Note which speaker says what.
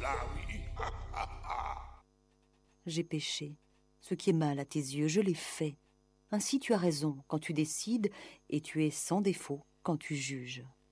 Speaker 1: cela, oui.
Speaker 2: J'ai péché. Ce qui est mal à tes yeux, je l'ai fait. Ainsi tu as raison quand tu décides, et tu es sans défaut quand tu juges.